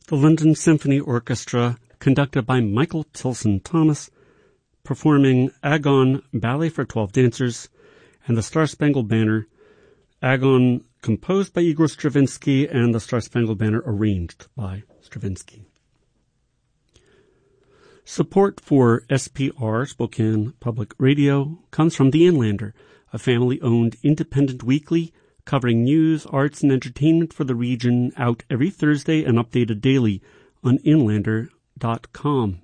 the London Symphony Orchestra, conducted by Michael Tilson Thomas, performing Agon Ballet for 12 Dancers, and the Star-Spangled Banner, Agon composed by Igor Stravinsky and the Star-Spangled Banner arranged by Stravinsky. Support for SPR, Spokane Public Radio, comes from The Inlander, a family-owned independent weekly covering news, arts, and entertainment for the region, out every Thursday and updated daily on inlander.com.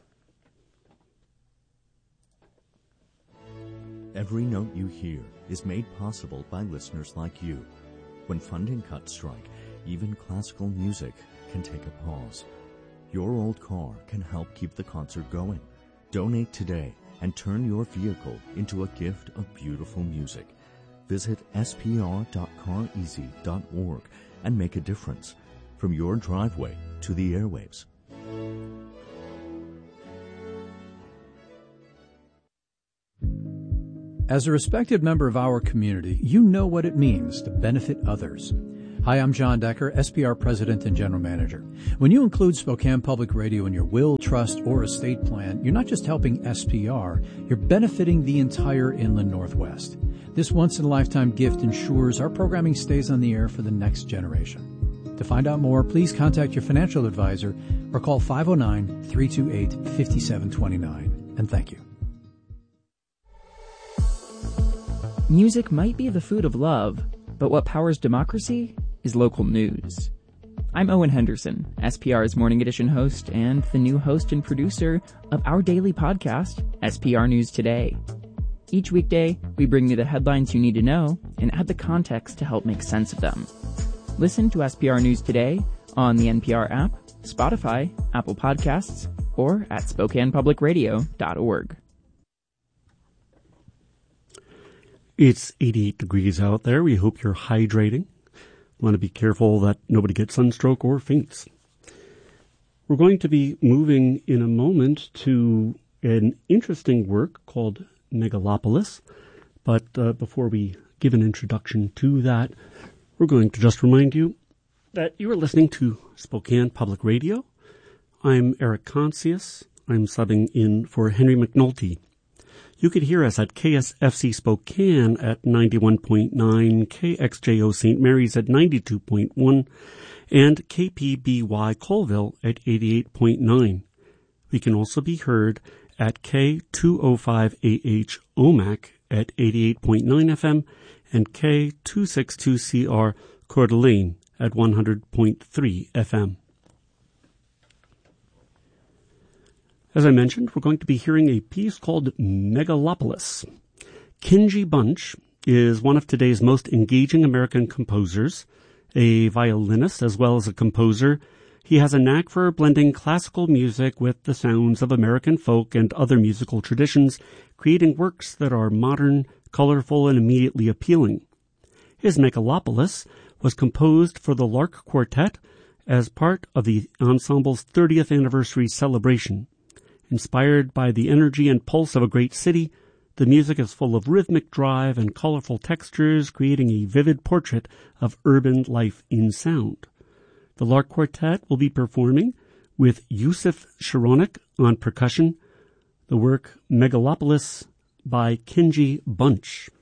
Every note you hear is made possible by listeners like you. When funding cuts strike, even classical music can take a pause. Your old car can help keep the concert going. Donate today and turn your vehicle into a gift of beautiful music. Visit spr.careasy.org and make a difference, from your driveway to the airwaves. As a respected member of our community, you know what it means to benefit others. Hi, I'm John Decker, SPR President and General Manager. When you include Spokane Public Radio in your will, trust, or estate plan, you're not just helping SPR, you're benefiting the entire Inland Northwest. This once-in-a-lifetime gift ensures our programming stays on the air for the next generation. To find out more, please contact your financial advisor or call 509-328-5729. And thank you. Music might be the food of love, but what powers democracy is local news. I'm Owen Henderson, SPR's Morning Edition host and the new host and producer of our daily podcast, SPR News Today. Each weekday, we bring you the headlines you need to know and add the context to help make sense of them. Listen to SPR News Today on the NPR app, Spotify, Apple Podcasts, or at SpokanePublicRadio.org. It's 88 degrees out there. We hope you're hydrating. Want to be careful that nobody gets sunstroke or faints. We're going to be moving in a moment to an interesting work called Megalopolis. But before we give an introduction to that, we're going to just remind you that you are listening to Spokane Public Radio. I'm Eric Concius. I'm subbing in for Henry McNulty. You could hear us at KSFC Spokane at 91.9, KXJO St. Mary's at 92.1, and KPBY Colville at 88.9. We can also be heard at K205AH Omak at 88.9 FM and K262CR Coeur d'Alene at 100.3 FM. As I mentioned, we're going to be hearing a piece called Megalopolis. Kinji Bunch is one of today's most engaging American composers, a violinist as well as a composer. He has a knack for blending classical music with the sounds of American folk and other musical traditions, creating works that are modern, colorful, and immediately appealing. His Megalopolis was composed for the Lark Quartet as part of the ensemble's 30th anniversary celebration. Inspired by the energy and pulse of a great city, the music is full of rhythmic drive and colorful textures, creating a vivid portrait of urban life in sound. The Lark Quartet will be performing with Yusuf Sharonik on percussion, the work Megalopolis by Kinji Bunch.